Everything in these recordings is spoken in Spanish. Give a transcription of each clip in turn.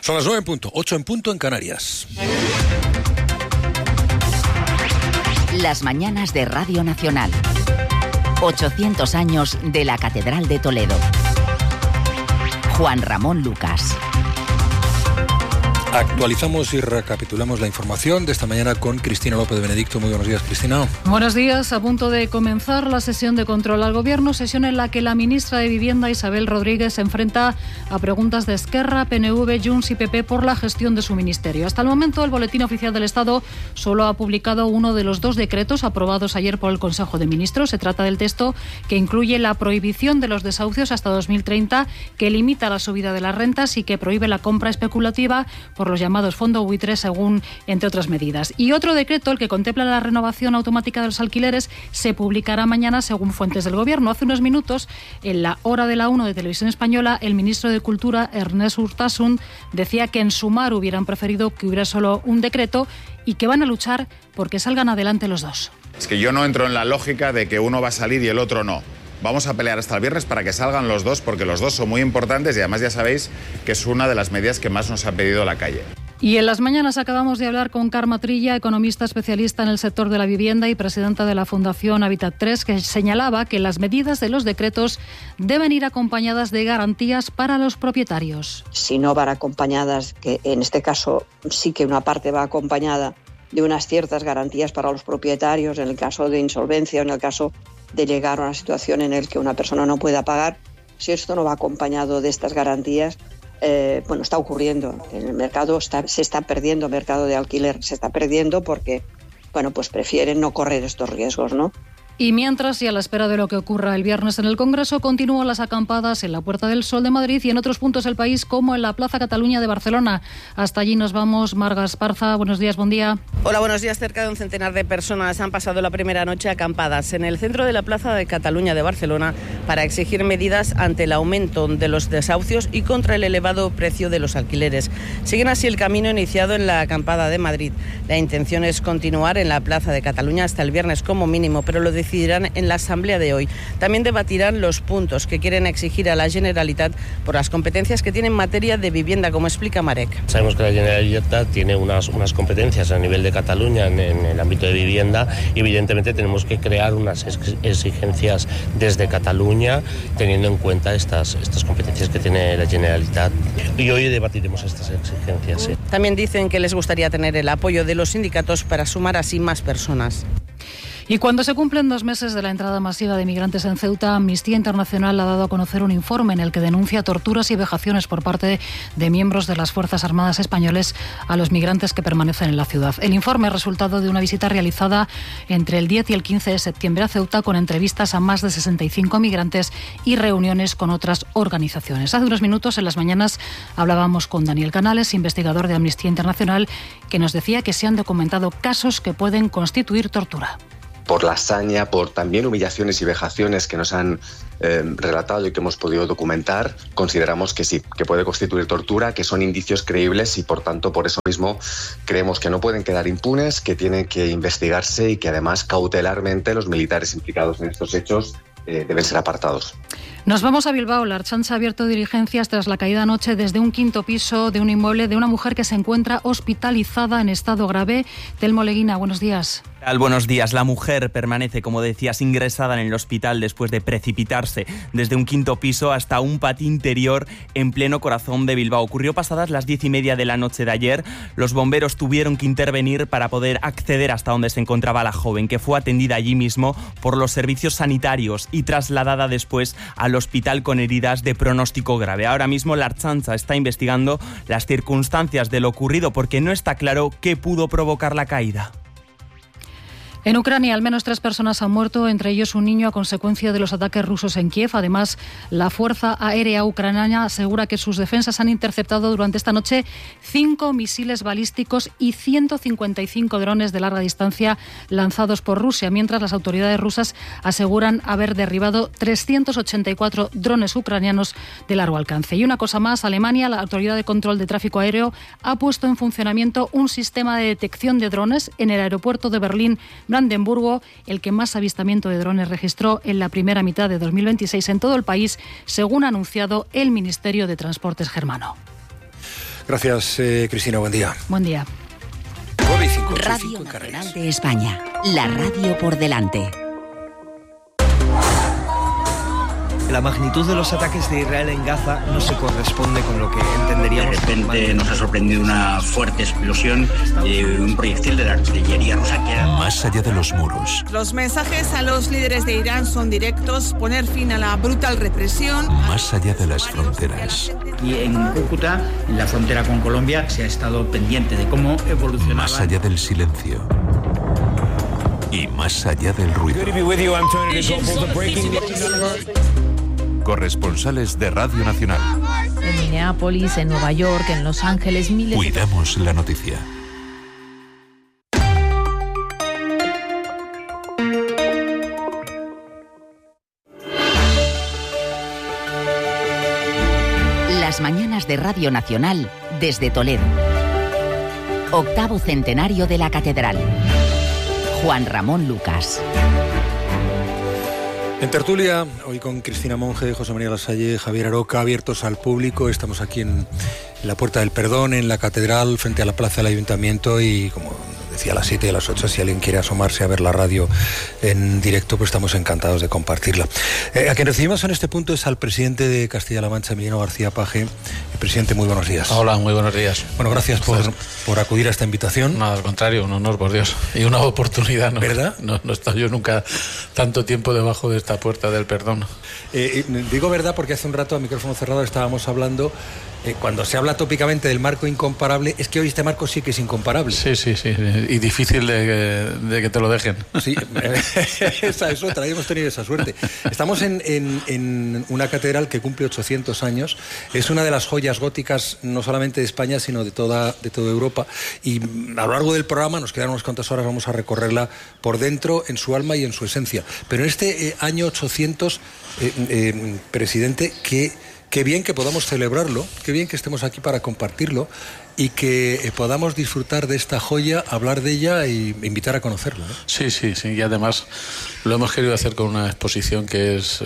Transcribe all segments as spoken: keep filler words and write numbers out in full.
Son las nueve en punto, ocho en punto en Canarias. Las mañanas de Radio Nacional. ochocientos años de la Catedral de Toledo. Juan Ramón Lucas. Actualizamos y recapitulamos la información de esta mañana con Cristina López de Benedicto. Muy buenos días, Cristina. Buenos días. A punto de comenzar la sesión de control al Gobierno, sesión en la que la ministra de Vivienda, Isabel Rodríguez, se enfrenta a preguntas de Esquerra, P N V, Junts y P P por la gestión de su ministerio. Hasta el momento, el Boletín Oficial del Estado solo ha publicado uno de los dos decretos aprobados ayer por el Consejo de Ministros. Se trata del texto que incluye la prohibición de los desahucios hasta dos mil treinta, que limita la subida de las rentas y que prohíbe la compra especulativa por los llamados fondos buitres, según entre otras medidas. Y otro decreto, el que contempla la renovación automática de los alquileres, se publicará mañana, según fuentes del Gobierno. Hace unos minutos, en la hora de la uno de Televisión Española, el ministro de Cultura, Ernest Urtasun, decía que en Sumar hubieran preferido que hubiera solo un decreto y que van a luchar porque salgan adelante los dos. Es que yo no entro en la lógica de que uno va a salir y el otro no. Vamos a pelear hasta el viernes para que salgan los dos, porque los dos son muy importantes y además ya sabéis que es una de las medidas que más nos ha pedido la calle. Y en las mañanas acabamos de hablar con Carme Trilla, economista especialista en el sector de la vivienda y presidenta de la Fundación Habitat tres, que señalaba que las medidas de los decretos deben ir acompañadas de garantías para los propietarios. Si no van acompañadas, que en este caso sí que una parte va acompañada de unas ciertas garantías para los propietarios, en el caso de insolvencia o en el caso de llegar a una situación en la que una persona no pueda pagar. Si esto no va acompañado de estas garantías, eh, bueno, está ocurriendo. En el mercado está, se está perdiendo, el mercado de alquiler se está perdiendo porque, bueno, pues prefieren no correr estos riesgos, ¿no? Y mientras, y a la espera de lo que ocurra el viernes en el Congreso, continúan las acampadas en la Puerta del Sol de Madrid y en otros puntos del país, como en la Plaza Cataluña de Barcelona. Hasta allí nos vamos. Marga Esparza, buenos días, buen día. Hola, buenos días. Cerca de un centenar de personas han pasado la primera noche acampadas en el centro de la Plaza de Cataluña de Barcelona para exigir medidas ante el aumento de los desahucios y contra el elevado precio de los alquileres. Siguen así el camino iniciado en la acampada de Madrid. La intención es continuar en la Plaza de Cataluña hasta el viernes como mínimo, pero lo decidirán en la asamblea de hoy. También debatirán los puntos que quieren exigir a la Generalitat por las competencias que tiene en materia de vivienda, como explica Marek. Sabemos que la Generalitat tiene unas, unas competencias a nivel de Cataluña en, en el ámbito de vivienda y evidentemente tenemos que crear unas exigencias desde Cataluña teniendo en cuenta estas, estas competencias que tiene la Generalitat. Y hoy debatiremos estas exigencias. Sí. También dicen que les gustaría tener el apoyo de los sindicatos para sumar así más personas. Y cuando se cumplen dos meses de la entrada masiva de migrantes en Ceuta, Amnistía Internacional ha dado a conocer un informe en el que denuncia torturas y vejaciones por parte de miembros de las Fuerzas Armadas españoles a los migrantes que permanecen en la ciudad. El informe es resultado de una visita realizada entre el diez y el quince de septiembre a Ceuta, con entrevistas a más de sesenta y cinco migrantes y reuniones con otras organizaciones. Hace unos minutos, en las mañanas, hablábamos con Daniel Canales, investigador de Amnistía Internacional, que nos decía que se han documentado casos que pueden constituir tortura. Por la hazaña, por también humillaciones y vejaciones que nos han eh, relatado y que hemos podido documentar, consideramos que sí, que puede constituir tortura, que son indicios creíbles y por tanto por eso mismo creemos que no pueden quedar impunes, que tienen que investigarse y que además cautelarmente los militares implicados en estos hechos eh, deben ser apartados. Nos vamos a Bilbao. La Ertzaintza ha abierto diligencias tras la caída anoche desde un quinto piso de un inmueble de una mujer que se encuentra hospitalizada en estado grave. Telmo Leguina, buenos días. Buenos días. La mujer permanece, como decías, ingresada en el hospital después de precipitarse desde un quinto piso hasta un patio interior en pleno corazón de Bilbao. Ocurrió pasadas las diez y media de la noche de ayer. Los bomberos tuvieron que intervenir para poder acceder hasta donde se encontraba la joven, que fue atendida allí mismo por los servicios sanitarios y trasladada después al hospital con heridas de pronóstico grave. Ahora mismo la Ertzaintza está investigando las circunstancias de lo ocurrido porque no está claro qué pudo provocar la caída. En Ucrania, al menos tres personas han muerto, entre ellos un niño, a consecuencia de los ataques rusos en Kiev. Además, la Fuerza Aérea Ucraniana asegura que sus defensas han interceptado durante esta noche cinco misiles balísticos y ciento cincuenta y cinco drones de larga distancia lanzados por Rusia, mientras las autoridades rusas aseguran haber derribado trescientos ochenta y cuatro drones ucranianos de largo alcance. Y una cosa más, Alemania, la Autoridad de Control de Tráfico Aéreo, ha puesto en funcionamiento un sistema de detección de drones en el aeropuerto de Berlín Brandenburgo, el que más avistamiento de drones registró en la primera mitad de dos mil veintiséis en todo el país, según ha anunciado el Ministerio de Transportes germano. Gracias, eh, Cristina, buen día. Buen día. nueve y cinco, Radio Nacional de España, la radio por delante. La magnitud de los ataques de Israel en Gaza no se corresponde con lo que entenderíamos. De repente nos ha sorprendido una fuerte explosión de un proyectil de la artillería rusa que era... Más allá de los muros. Los mensajes a los líderes de Irán son directos: poner fin a la brutal represión. Más allá de las fronteras. Y en Cúcuta, en la frontera con Colombia, se ha estado pendiente de cómo evolucionaba. Más allá del silencio. Y más allá del ruido. Corresponsales de Radio Nacional. En Minneapolis, en Nueva York, en Los Ángeles, miles... Cuidamos la noticia. Las mañanas de Radio Nacional desde Toledo. Octavo centenario de la Catedral. Juan Ramón Lucas. En tertulia, hoy con Cristina Monge, José María Lasalle, Javier Aroca, abiertos al público. Estamos aquí en, en la Puerta del Perdón, en la Catedral, frente a la Plaza del Ayuntamiento, y como decía, a las siete y a las ocho, si alguien quiere asomarse a ver la radio en directo, pues estamos encantados de compartirla. Eh, a quien recibimos en este punto es al presidente de Castilla-La Mancha, Emiliano García Paje. Presidente, muy buenos días. Hola, muy buenos días. Bueno, gracias por, por acudir a esta invitación. No, al contrario, un honor, por Dios. Y una oportunidad, ¿no? ¿Verdad? No, no he estado yo nunca tanto tiempo debajo de esta puerta del perdón. Eh, digo verdad porque hace un rato a micrófono cerrado estábamos hablando, eh, cuando se habla tópicamente del marco incomparable, es que hoy este marco sí que es incomparable. Sí, sí, sí, y difícil de, de que te lo dejen. Sí, esa es otra, hemos tenido esa suerte. Estamos en, en, en una catedral que cumple ochocientos años, es una de las joyas góticas no solamente de España, sino de toda, de toda Europa, y a lo largo del programa, nos quedan unas cuantas horas, vamos a recorrerla por dentro, en su alma y en su esencia. Pero en este eh, año ochocientos, eh, eh, presidente, que... Qué bien que podamos celebrarlo, qué bien que estemos aquí para compartirlo y que eh, podamos disfrutar de esta joya, hablar de ella e invitar a conocerla, ¿no? Sí, sí, sí, y además lo hemos querido hacer con una exposición que es eh,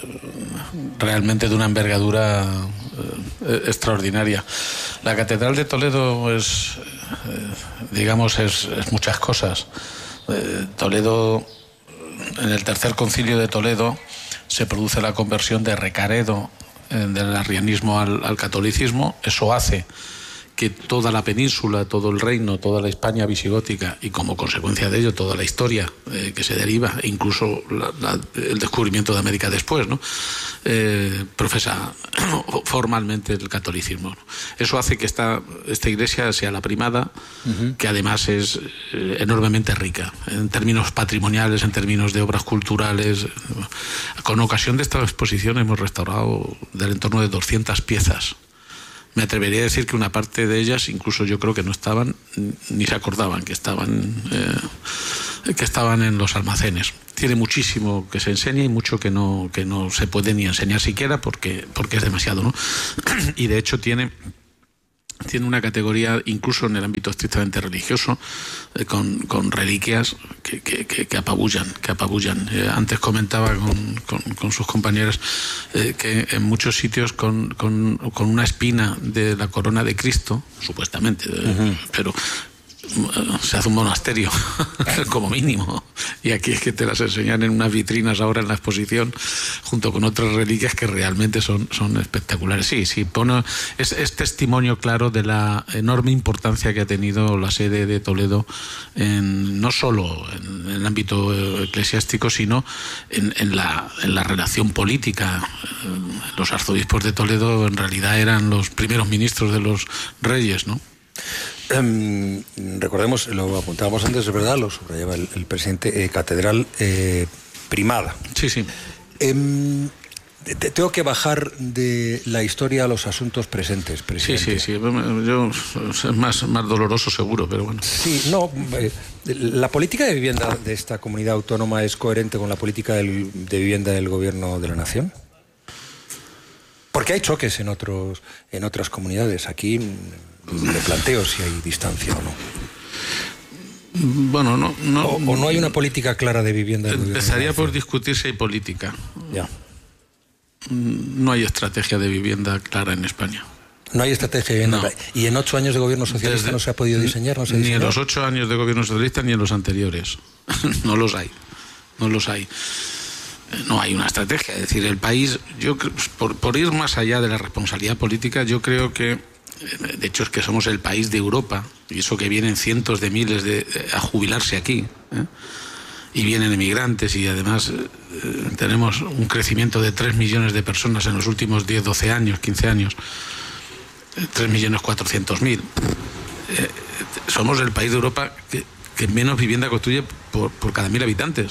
realmente de una envergadura eh, extraordinaria. La Catedral de Toledo es, eh, digamos, es, es muchas cosas. Eh, Toledo, en el tercer concilio de Toledo, se produce la conversión de Recaredo del arrianismo al, al catolicismo. Eso hace que toda la península, todo el reino, toda la España visigótica y como consecuencia de ello toda la historia eh, que se deriva, e incluso la, la, el descubrimiento de América después, ¿no? eh, profesa formalmente el catolicismo, ¿no? Eso hace que esta, esta iglesia sea la primada, uh-huh. que además es eh, enormemente rica en términos patrimoniales, en términos de obras culturales. Con ocasión de esta exposición hemos restaurado del entorno de doscientas piezas. Me atrevería a decir que una parte de ellas incluso yo creo que no estaban, ni se acordaban que estaban, eh, que estaban en los almacenes. Tiene muchísimo que se enseña y mucho que no, que no se puede ni enseñar siquiera porque, porque es demasiado, ¿no? Y de hecho tiene... tiene una categoría incluso en el ámbito estrictamente religioso, eh, con, con reliquias que, que, que, que apabullan, que apabullan. Eh, antes comentaba con, con, con sus compañeros eh, que en muchos sitios con, con, con una espina de la corona de Cristo, supuestamente, uh-huh. eh, pero se hace un monasterio como mínimo, y aquí es que te las enseñan en unas vitrinas ahora en la exposición junto con otras reliquias que realmente son, son espectaculares. Sí, sí, pone, es, es testimonio claro de la enorme importancia que ha tenido la sede de Toledo en, no solo en, en el ámbito eclesiástico, sino en, en, la, en la relación política. Los arzobispos de Toledo en realidad eran los primeros ministros de los reyes, ¿no? Um, recordemos, lo apuntábamos antes, es verdad, lo subrayaba el, el presidente, eh, catedral eh, primada. Sí, sí. Um, te, tengo que bajar de la historia a los asuntos presentes, presidente. Sí, sí, sí. Yo, es más, más doloroso seguro, pero bueno. Sí, no. Eh, ¿La política de vivienda de esta comunidad autónoma es coherente con la política del, de vivienda del gobierno de la nación? Porque hay choques en otros, en otras comunidades. Aquí me planteo si hay distancia o no. Bueno, no, no o, o no hay una política clara de vivienda. Empezaría por discutir si hay política. Ya. No hay estrategia de vivienda clara en España. No hay estrategia. No. Y en ocho años de gobierno socialista Desde, no se ha podido diseñar. No se ni en los ocho años de gobierno socialista ni en los anteriores. No los hay. No los hay. No hay una estrategia. Es decir, el país, yo por, por ir más allá de la responsabilidad política, yo creo que, de hecho, es que somos el país de Europa, y eso que vienen cientos de miles de, a jubilarse aquí, ¿eh? Y vienen emigrantes, y además eh, tenemos un crecimiento de tres millones de personas en los últimos diez, doce años, quince años, tres millones cuatrocientos mil. Eh, somos el país de Europa que, que menos vivienda construye por, por cada mil habitantes.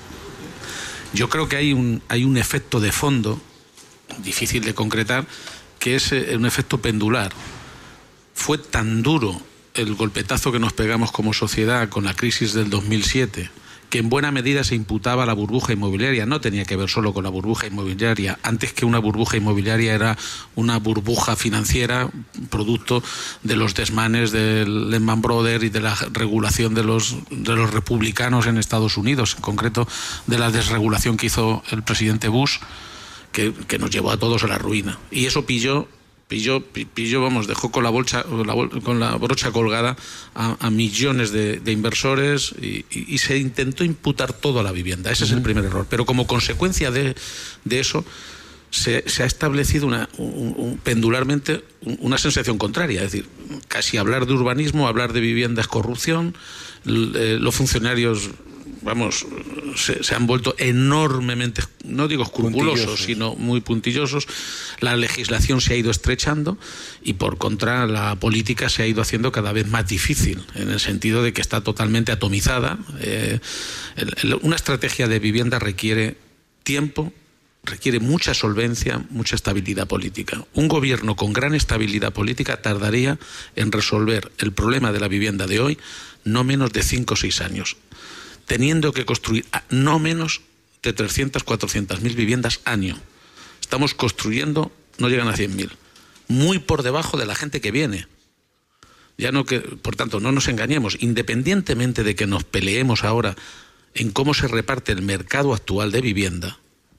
Yo creo que hay un, hay un efecto de fondo, difícil de concretar, que es eh, un efecto pendular. Fue tan duro el golpetazo que nos pegamos como sociedad con la crisis del dos mil siete, que en buena medida se imputaba a la burbuja inmobiliaria. No tenía que ver solo con la burbuja inmobiliaria. Antes que una burbuja inmobiliaria era una burbuja financiera, producto de los desmanes del Lehman Brothers y de la regulación de los, de los republicanos en Estados Unidos, en concreto de la desregulación que hizo el presidente Bush, que, que nos llevó a todos a la ruina. Y eso pilló... Pilló, pilló, vamos, dejó con la, bolsa, la, con la brocha colgada a, a millones de, de inversores y, y, y se intentó imputar todo a la vivienda. Ese uh-huh. es el primer error. Pero como consecuencia de, de eso, se, se ha establecido una, un, un, pendularmente una sensación contraria. Es decir, casi hablar de urbanismo, hablar de vivienda es corrupción. L, eh, los funcionarios... vamos, se, se han vuelto enormemente, no digo escrupulosos, sino muy puntillosos. La legislación se ha ido estrechando y por contra la política se ha ido haciendo cada vez más difícil, en el sentido de que está totalmente atomizada. Eh, el, el, una estrategia de vivienda requiere tiempo, requiere mucha solvencia, mucha estabilidad política. Un gobierno con gran estabilidad política tardaría en resolver el problema de la vivienda de hoy no menos de cinco o seis años. Teniendo que construir no menos de trescientas, cuatrocientas mil viviendas año. Estamos construyendo, no llegan a cien mil. Muy por debajo de la gente que viene. Ya no que, por tanto, no nos engañemos. Independientemente de que nos peleemos ahora en cómo se reparte el mercado actual de vivienda,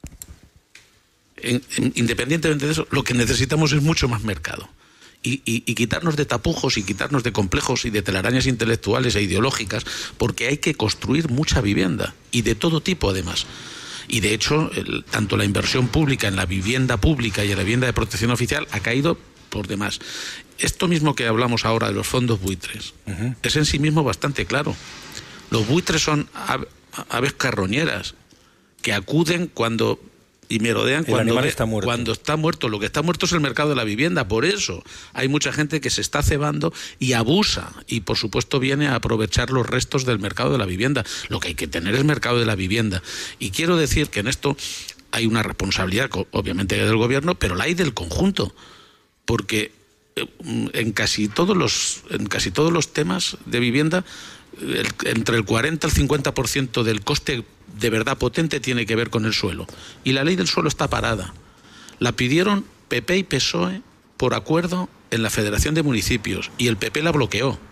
en, en, independientemente de eso, lo que necesitamos es mucho más mercado. Y, y, y quitarnos de tapujos y quitarnos de complejos y de telarañas intelectuales e ideológicas, porque hay que construir mucha vivienda, y de todo tipo además. Y de hecho, el, tanto la inversión pública en la vivienda pública y en la vivienda de protección oficial ha caído por demás. Esto mismo que hablamos ahora de los fondos buitres, uh-huh. es en sí mismo bastante claro. Los buitres son ave, aves carroñeras que acuden cuando... y merodean cuando, ve, está muerto. cuando está muerto. Lo que está muerto es el mercado de la vivienda. Por eso hay mucha gente que se está cebando y abusa, y por supuesto viene a aprovechar los restos del mercado de la vivienda. Lo que hay que tener es mercado de la vivienda. Y quiero decir que en esto hay una responsabilidad, obviamente, del gobierno, pero la hay del conjunto, porque en casi todos los, en casi todos los temas de vivienda, el, entre el cuarenta al cincuenta por ciento del coste de verdad potente tiene que ver con el suelo. Y la ley del suelo está parada. La pidieron P P y P S O E por acuerdo en la Federación de Municipios, y el P P la bloqueó.